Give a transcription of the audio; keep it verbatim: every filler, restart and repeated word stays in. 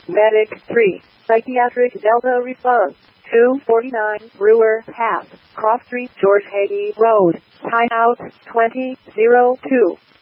Medic three, Psychiatric Delta response. two forty-nine Brewer Path, Cross Street, George Hagy Road, Timeout twenty oh two.